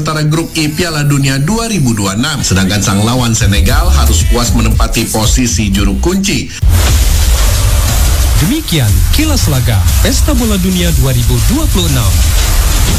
antara grup E Piala Dunia 2026. Sedangkan sang lawan Senegal harus puas menempati posisi juru kunci. Demikian kilas laga Pesta Bola Dunia 2026.